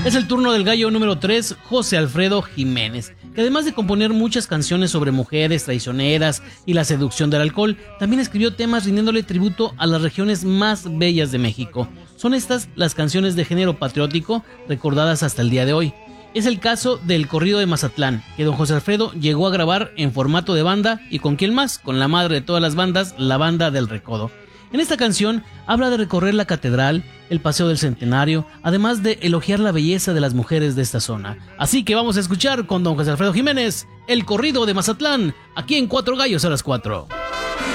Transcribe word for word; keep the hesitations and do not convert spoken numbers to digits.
Es el turno del gallo número tres, José Alfredo Jiménez, que además de componer muchas canciones sobre mujeres traicioneras y la seducción del alcohol, también escribió temas rindiéndole tributo a las regiones más bellas de México. Son estas las canciones de género patriótico recordadas hasta el día de hoy. Es el caso del corrido de Mazatlán, que don José Alfredo llegó a grabar en formato de banda y con quién más, con la madre de todas las bandas, la Banda del Recodo. En esta canción habla de recorrer la catedral, el Paseo del Centenario, además de elogiar la belleza de las mujeres de esta zona. Así que vamos a escuchar con don José Alfredo Jiménez el corrido de Mazatlán, aquí en Cuatro Gallos a las Cuatro.